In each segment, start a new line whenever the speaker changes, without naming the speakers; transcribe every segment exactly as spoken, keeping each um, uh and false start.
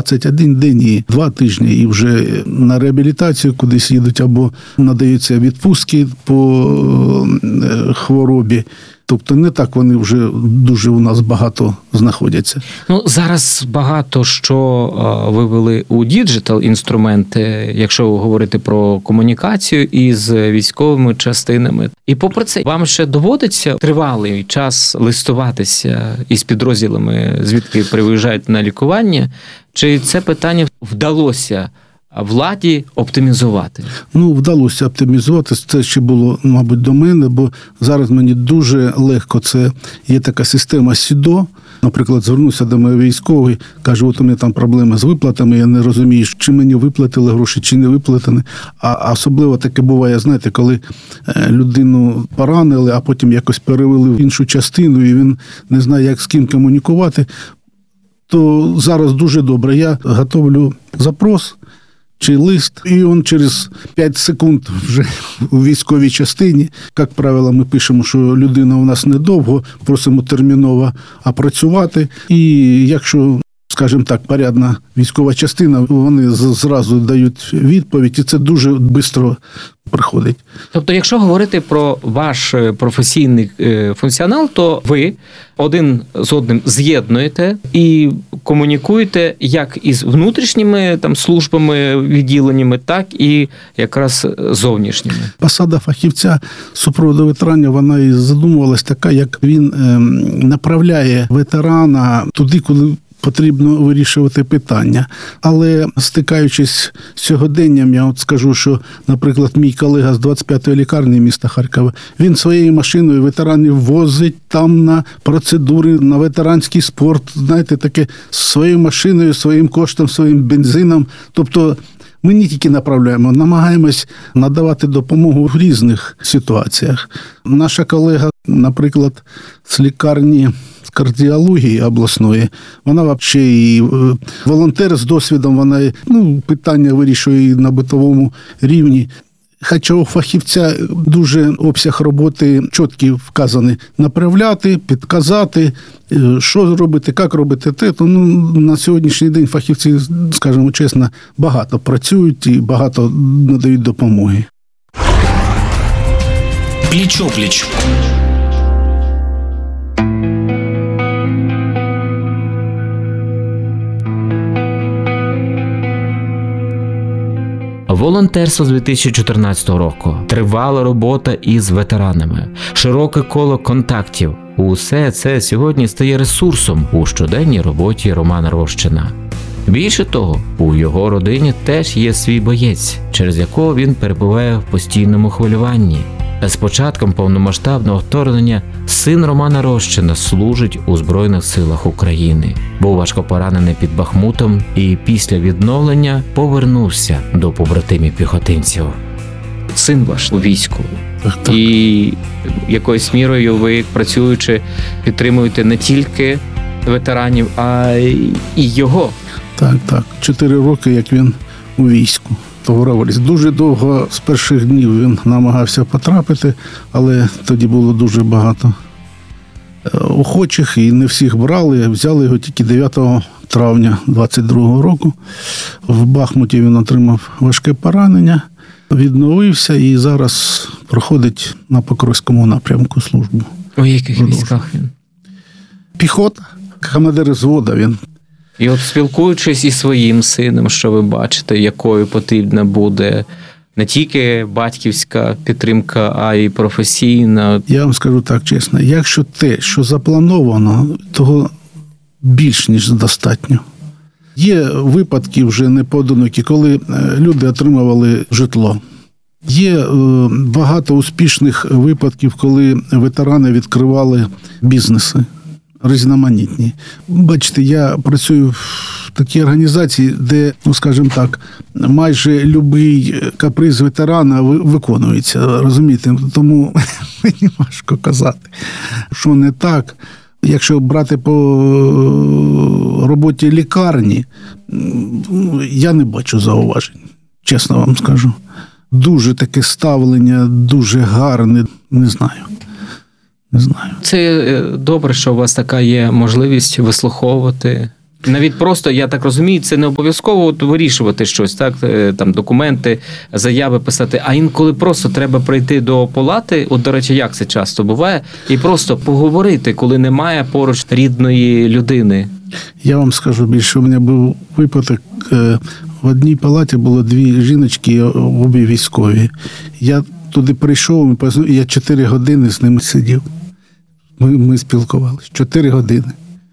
двадцять один день і два тижні, і вже на реабілітацію кудись їдуть, або надаються відпустки по хворобі. Тобто не так вони вже дуже у нас багато знаходяться.
Ну, зараз багато що вивели у діджитал-інструменти, якщо говорити про комунікацію із військовими частинами. І попри це, вам ще доводиться тривалий час листуватися із підрозділами, звідки приїжджають на лікування? Чи це питання вдалося владі оптимізувати?
Ну, вдалося оптимізувати. Це ще було, мабуть, до мене, бо зараз мені дуже легко. Це є така система СІДО. Наприклад, звернувся до мене військовий, каже, от у мене там проблеми з виплатами, я не розумію, чи мені виплатили гроші, чи не виплатені. А особливо таке буває, знаєте, коли людину поранили, а потім якось перевели в іншу частину, і він не знає, як з ким комунікувати, то зараз дуже добре. Я готовлю запрос, чи лист, і він через п'ять секунд вже у військовій частині. Як правило, ми пишемо, що людина у нас недовго, просимо терміново опрацювати. І якщо, скажімо так, порядна військова частина, вони зразу дають відповідь, і це дуже швидко приходить.
Тобто, якщо говорити про ваш професійний функціонал, то ви один з одним з'єднуєте і комунікуєте як із внутрішніми там службами, відділеннями, так і якраз зовнішніми.
Посада фахівця супроводу ветеранів, вона і задумувалась така, як він направляє ветерана туди, куди потрібно вирішувати питання. Але стикаючись з сьогоденням, я от скажу, що, наприклад, мій колега з двадцять п'ятої лікарні міста Харкова, він своєю машиною ветеранів возить там на процедури, на ветеранський спорт, знаєте, таке, своєю машиною, своїм коштом, своїм бензином. Тобто ми не тільки направляємо, намагаємось надавати допомогу в різних ситуаціях. Наша колега, наприклад, з лікарні з кардіології обласної, вона взагалі і волонтер з досвідом, вона ну, питання вирішує і на битовому рівні. Хоча у фахівця дуже обсяг роботи чіткий вказаний. Направляти, підказати, що робити, як робити те. То, ну, на сьогоднішній день фахівці, скажімо чесно, багато працюють і багато надають допомоги.
Пліч-опліч.
Волонтерство з дві тисячі чотирнадцятого року, тривала робота із ветеранами, широке коло контактів. Усе це сьогодні стає ресурсом у щоденній роботі Романа Рощина. Більше того, у його родині теж є свій боєць, через якого він перебуває в постійному хвилюванні. З початком повномасштабного вторгнення син Романа Рощина служить у Збройних силах України. Був важко поранений під Бахмутом і після відновлення повернувся до побратимів піхотинців. Син ваш у війську.
Так, так.
І якоюсь мірою ви, працюючи, підтримуєте не тільки ветеранів, а й його.
Так, так. Чотири роки, як він у війську. Дуже довго, з перших днів він намагався потрапити, але тоді було дуже багато охочих і не всіх брали. Взяли його тільки дев'ятого травня двадцять другого року. В Бахмуті він отримав важке поранення, відновився і зараз проходить на Покровському напрямку службу.
У яких військах він?
Піхота, командир взводу він.
І от спілкуючись із своїм сином, що ви бачите, якою потрібна буде не тільки батьківська підтримка, а й професійна.
Я вам скажу так чесно, якщо те, що заплановано, того більш ніж достатньо. Є випадки вже непоодинокі, коли люди отримували житло. Є багато успішних випадків, коли ветерани відкривали бізнеси. Різноманітні. Бачите, я працюю в такій організації, де, ну, скажімо так, майже будь-який каприз ветерана виконується, розумієте? Тому мені важко казати, що не так. Якщо брати по роботі лікарні, я не бачу зауважень, чесно вам скажу. Дуже таке ставлення, дуже гарне, не знаю. Не знаю.
Це добре, що у вас така є можливість вислуховувати Навіть просто, я так розумію, це не обов'язково от вирішувати щось, так, там документи, заяви писати, а інколи просто треба прийти до палати, от, до речі, як це часто буває, і просто поговорити, коли немає поруч рідної людини.
Я вам скажу більше, у мене був випадок, в одній палаті було дві жіночки, обі військові. Я туди прийшов, і я чотири години з ними сидів. Ми, ми спілкувалися. Чотири години.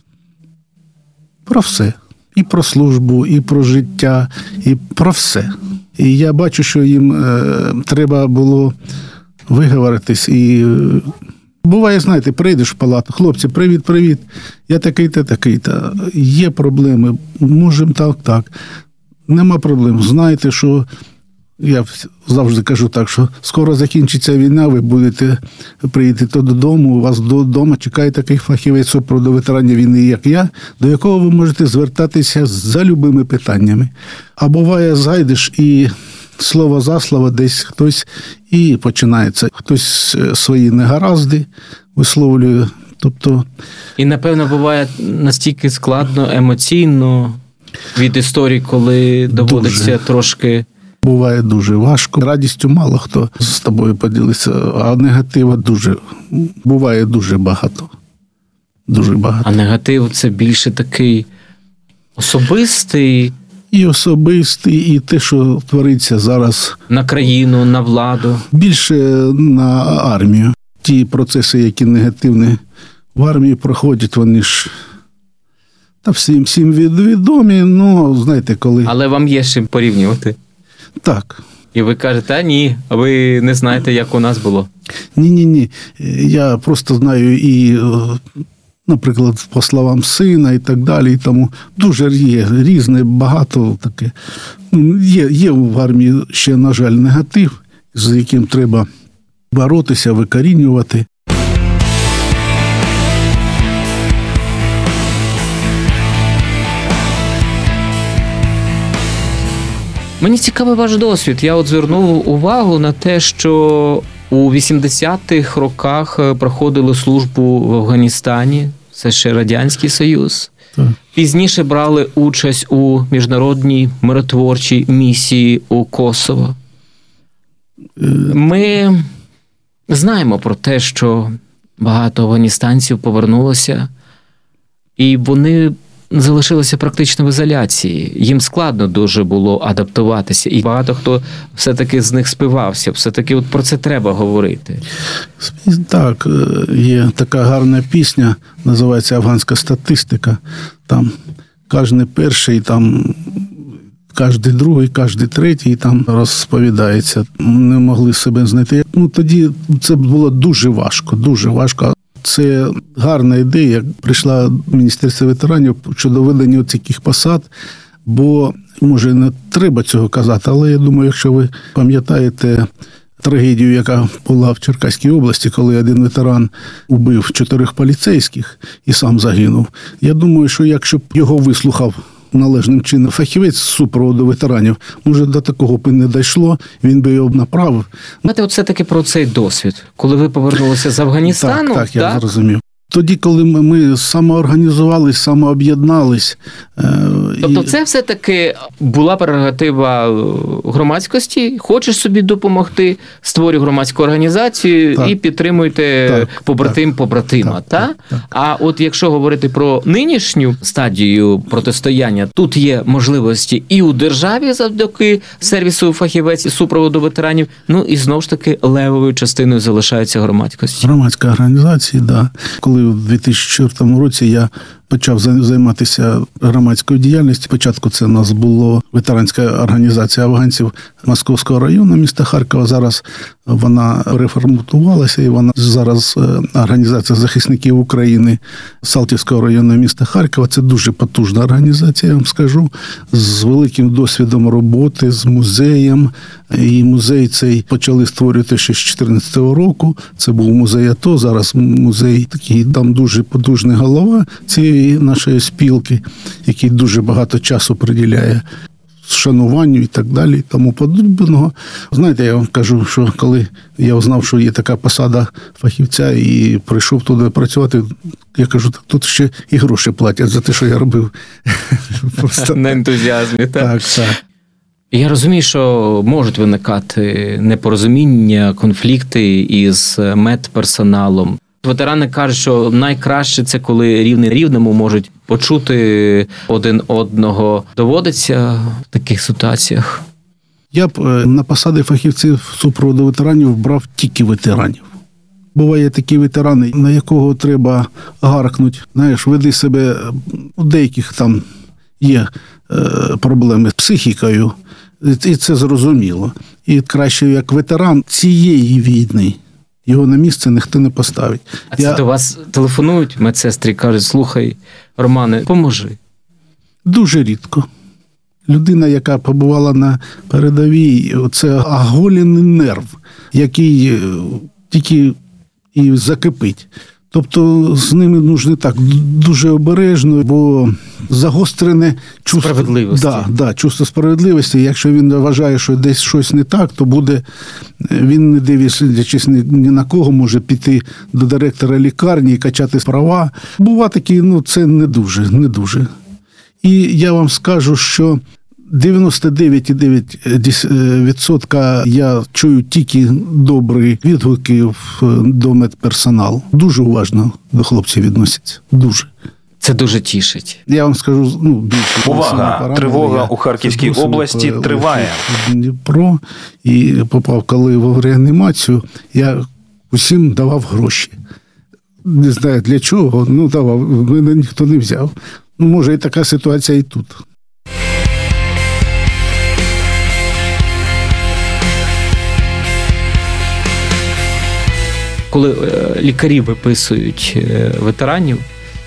Про все. І про службу, і про життя, і про все. І я бачу, що їм е, треба було виговоритись. І е, буває, знаєте, прийдеш в палату, хлопці, привіт, привіт, я такий-то, такий-то. Є проблеми, можемо так, так. Нема проблем. Знаєте, що я завжди кажу так, що скоро закінчиться війна, ви будете приїдете додому, у вас додому чекає такий фахівець супроводу ветеранів війни, як я, до якого ви можете звертатися за любими питаннями. А буває, зайдеш і слово за слово десь хтось і починається. Хтось свої негаразди висловлює. Тобто...
І, напевно, буває настільки складно, емоційно від історії, коли доводиться дуже. трошки...
Буває дуже важко. Радістю мало хто з тобою поділиться, а негатива дуже, буває дуже багато. Дуже багато.
А негатив – це більше такий особистий?
І особистий, і те, що твориться зараз.
На країну, на владу? Більше
на армію. Ті процеси, які негативні в армії проходять, вони ж та всім, всім відомі, ну, знаєте, коли... Але вам є з чим порівнювати? Так. І ви кажете, а ні, а ви не знаєте, як у нас було? Ні-ні-ні, я просто знаю і, наприклад, по словам сина і так далі, і тому дуже є різне, багато таке. Є, є в армії ще, на жаль, негатив, з яким треба боротися, викорінювати.
Мені цікавий ваш досвід. Я от звернув увагу на те, що у вісімдесятих роках проходили службу в Афганістані, це ще Радянський Союз. Так. Пізніше брали участь у міжнародній миротворчій місії у Косово. Ми знаємо про те, що багато афганістанців повернулося, і вони залишилися практично в ізоляції. Їм складно дуже було адаптуватися. І багато хто все-таки з них спивався. Все-таки от про це треба говорити.
Так, є така гарна пісня, називається «Афганська статистика». Там кожен перший, там кожен другий, кожен третій там розповідається. Не могли себе знайти. Ну, тоді це було дуже важко, дуже важко. Це гарна ідея, прийшла Міністерство ветеранів щодо видання таких посад, бо, може, не треба цього казати, але я думаю, якщо ви пам'ятаєте трагедію, яка була в Черкаській області, коли один ветеран убив чотирьох поліцейських і сам загинув, я думаю, що якщо б його вислухав належним чином фахівець з супроводу ветеранів, може, до такого б не дійшло, він би його направив.
Знаєте, от все-таки про цей досвід. Коли ви повернулися з Афганістану...
Так, так, я так? зрозумів. Тоді, коли ми, ми самоорганізувались, самооб'єднались.
Тобто це все-таки була прерогатива громадськості? Хочеш собі допомогти, створюй громадську організацію так. і підтримуйте так, побратим так, побратима. Так, та? так, так. А от якщо говорити про нинішню стадію протистояння, тут є можливості і у державі завдяки сервісу фахівець і супроводу ветеранів, ну і знову ж таки левовою частиною залишається громадськість.
Громадська організація, так. Да. Коли у дві тисячі четвертому році я почав займатися громадською діяльністю. Спочатку це у нас була ветеранська організація афганців Московського району міста Харкова. Зараз вона реформувалася, і вона зараз організація захисників України Салтівського району міста Харкова. Це дуже потужна організація, я вам скажу, з великим досвідом роботи, з музеєм. І музей цей почали створювати ще з чотирнадцятого року. Це був музей АТО, зараз музей такий, там дуже потужний голова цієї нашої спілки, який дуже багато часу приділяє шануванню і так далі, і тому подібного. Знаєте, я вам кажу, що коли я узнав, що є така посада фахівця і прийшов туди працювати, я кажу, тут ще і гроші платять за те, що я робив.
Просто на ентузіазмі, так?
Так, так.
Я розумію, що можуть виникати непорозуміння, конфлікти із медперсоналом. Ветерани кажуть, що найкраще це, коли рівний рівному можуть почути один одного. Доводиться в таких ситуаціях?
Я б на посади фахівців супроводу ветеранів брав тільки ветеранів. Буває такі ветерани, на якого треба гаркнути. Знаєш, веди себе, у деяких там є проблеми з психікою, і це зрозуміло. І краще, як ветеран цієї війни, його на місце ніхто не поставить.
А це
Я...
до вас телефонують медсестри і кажуть, слухай, Романе, поможи.
Дуже рідко. Людина, яка побувала на передовій, це оголений нерв, який тільки і закипить. Тобто з ними нужно так дуже обережно, бо загострене чувство
справедливості.
Да, да, чувство справедливості. Якщо він вважає, що десь щось не так, то буде, він, не дивлячись ні, ні на кого, може піти до директора лікарні і качати права. Бува такі, ну це не дуже, не дуже. І я вам скажу, що дев'яносто дев'ять цілих дев'ять десятих відсотка я чую тільки добрі відгуки до медперсоналу. Дуже уважно до хлопців відносяться. Дуже.
Це дуже тішить.
Я вам скажу, ну, більше.
Увага! Тривога у Харківській області триває.
Дніпро і попав, коли в реанімацію, я усім давав гроші. Не знаю для чого, ну давав, мене ніхто не взяв. Ну, може, і така ситуація і тут.
Коли лікарі виписують ветеранів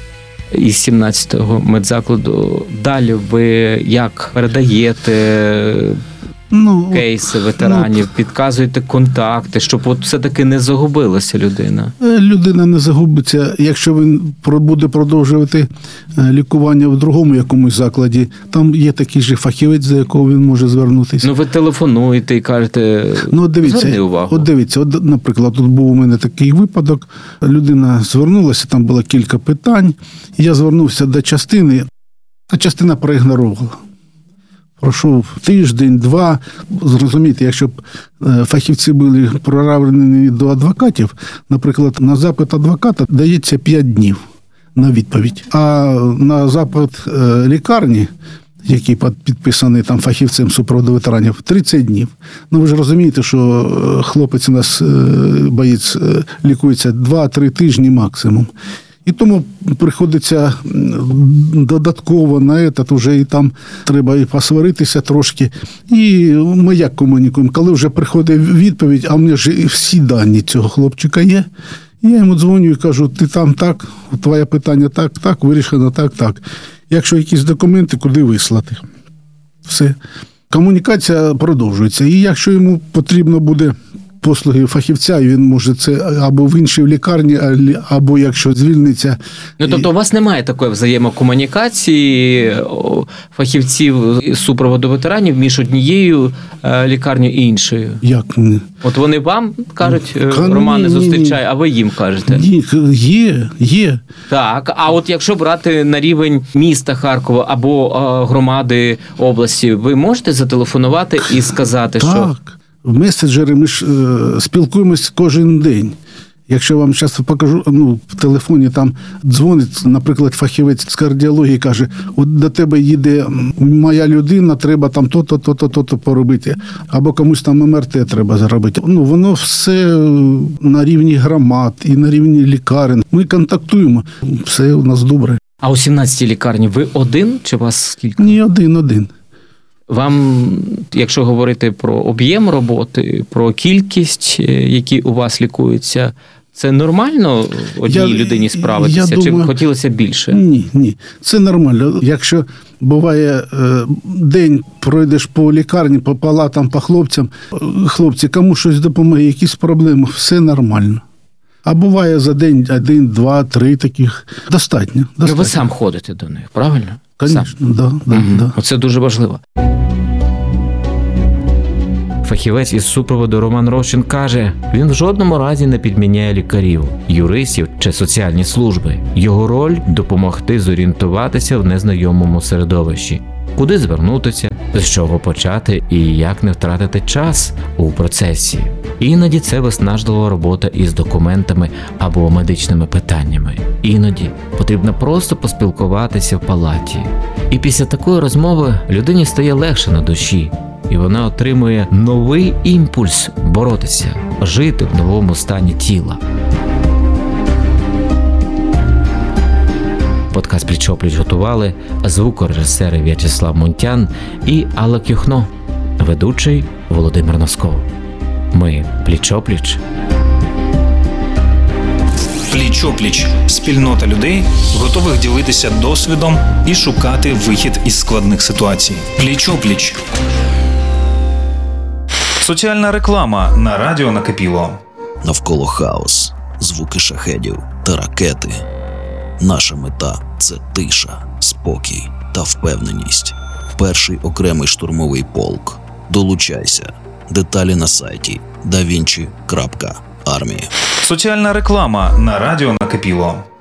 із сімнадцятого медзакладу, далі ви як передаєте ну, кейси ветеранів, ну, підказуєте контакти, щоб от все-таки не загубилася людина?
Людина не загубиться, якщо він буде продовжувати лікування в другому якомусь закладі. Там є такий же фахівець, за якого він може звернутися.
Ну, ви телефонуєте і кажете,
ну, дивіться,
зверни увагу.
От дивіться, от, наприклад, тут був у мене такий випадок. Людина звернулася, там було кілька питань. Я звернувся до частини, а частина проігнорувала. Пройшов тиждень, два. Зрозумійте, якщо б фахівці були проравлені до адвокатів, наприклад, на запит адвоката дається п'ять днів на відповідь. А на запит лікарні, який підписаний там фахівцем супроводу ветеранів, тридцять днів. Ну ви ж розумієте, що хлопець у нас, боєць, лікується два-три тижні максимум. І тому приходиться додатково на це, вже і там треба і посваритися трошки. І ми як комунікуємо? Коли вже приходить відповідь, а в мене ж всі дані цього хлопчика є, я йому дзвоню і кажу, ти там так, твоє питання так, так, вирішено так, так. Якщо якісь документи, куди вислати? Все. Комунікація продовжується. І якщо йому потрібно буде послуги фахівця, і він може це або в іншій лікарні, або якщо звільниться.
Ну, тобто у вас немає такої взаємокомунікації фахівців з супроводу ветеранів між однією лікарнею і іншою?
Як?
От вони вам кажуть,
Ка...
Романе, зустрічай, а ви їм кажете?
Ні, є, є.
Так, а от якщо брати на рівень міста Харкова або громади області, ви можете зателефонувати і сказати,
так.
що...
В меседжери ми ж е, спілкуємось кожен день. Якщо вам зараз покажу, ну, в телефоні там дзвонить, наприклад, фахівець з кардіології, каже, от до тебе їде моя людина, треба там то-то, то-то, то-то поробити. Або комусь там ем ер те треба зробити. Ну, воно все на рівні громад і на рівні лікарень. Ми контактуємо, все у нас добре.
А у сімнадцятій лікарні ви один чи вас скільки?
Ні, один-один.
Вам, якщо говорити про об'єм роботи, про кількість, які у вас лікуються, це нормально одній я, людині справитися? Чи думаю, хотілося більше?
Ні, ні. Це нормально. Якщо буває день, пройдеш по лікарні, по палатам, по хлопцям, хлопці, кому щось допомагає, якісь проблеми, все нормально. А буває за день один, два, три таких. Достатньо. достатньо.
Ви сам ходите до них, правильно?
Звісно, так. Да, да,
угу.
да.
Оце дуже важливо.
Фахівець із супроводу Роман Рощин каже, він в жодному разі не підміняє лікарів, юристів чи соціальні служби. Його роль – допомогти зорієнтуватися в незнайомому середовищі. Куди звернутися, з чого почати і як не втратити час у процесі. Іноді це виснажлива робота із документами або медичними питаннями. Іноді потрібно просто поспілкуватися в палаті. І після такої розмови людині стає легше на душі, і вона отримує новий імпульс боротися, жити в новому стані тіла. Подкаст «Пліч-о-пліч» готували звукорежисери В'ячеслав Мунтян і Алла Кюхно, ведучий Володимир Носков. Ми «Пліч-о-пліч».
Пліч-о-пліч – спільнота людей, готових ділитися досвідом і шукати вихід із складних ситуацій. Пліч-о-пліч.
Соціальна реклама на радіо накипіло.
Навколо хаос, звуки шахедів та ракети. Наша мета – це тиша, спокій та впевненість. Перший окремий штурмовий полк. Долучайся. Деталі на сайті давінчі крапка армія.
Соціальна реклама на радіо накипіло.